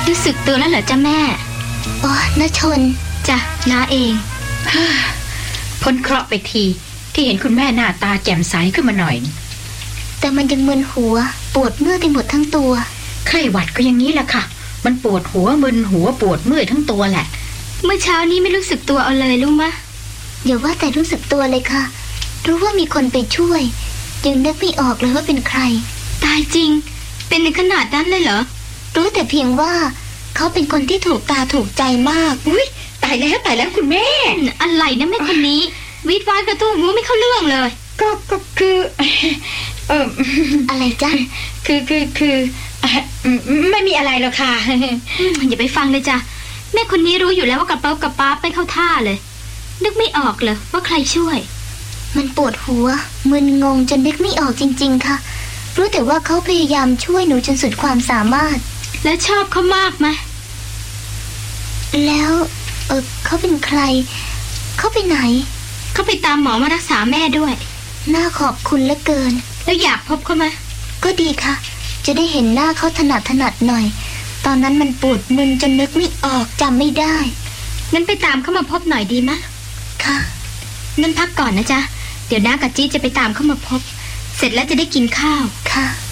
รู้สึกตัวแล้วเหรอจ้ะแม่อ๋อน้าชนจ้ะน้าเองพ้นเคราะห์ไปทีที่เห็นคุณแม่หน้าตาแจ่มใสขึ้นมาหน่อยแต่มันยังมึนหัวปวดเมื่อยไปหมดทั้งตัวไข้หวัดก็อย่างนี้แหละค่ะมันปวดหัวมึนหัวปวดเมื่อยทั้งตัวแหละเมื่อเช้านี้ไม่รู้สึกตัวเอาเลยรู้มะอย่าว่าแต่รู้สึกตัวเลยค่ะรู้ว่ามีคนไปช่วยยังนึกไม่ออกเลยว่าเป็นใครตายจริงเป็นในขนาดนั้นเลยเหรอรู้แต่เพียงว่าเขาเป็นคนที่ถูกตาถูกใจมากอุ้ยตายแล้วคุณแม่อะไรนะแม่คนนี้วิดวายกระตุ้งหูไม่เข้าเรื่องเลยก็คืออะไรจ๊ะคือไม่มีอะไรหรอกค่ะอย่าไปฟังเลยจ้ะแม่คนนี้รู้อยู่แล้วว่ากระเป๋ากับป๊าไปเข้าท่าเลยนึกไม่ออกเลยว่าใครช่วยมันปวดหัวมึนงงจนนึกไม่ออกจริงๆค่ะรู้แต่ว่าเขาพยายามช่วยหนูจนสุดความสามารถและชอบเขามากไหมแล้วเขาเป็นใครเขาไปไหนเขาไปตามหมอมารักษาแม่ด้วยน่าขอบคุณเหลือเกินแล้วอยากพบเขาไหมก็ดีค่ะจะได้เห็นหน้าเขาถนัดหน่อยตอนนั้นมันปวดมึนจนนึกไม่ออกจำไม่ได้งั้นไปตามเขามาพบหน่อยดีมะค่ะงั้นพักก่อนนะจ๊ะเดี๋ยวน้ากับจี้จะไปตามเขามาพบเสร็จแล้วจะได้กินข้าวค่ะ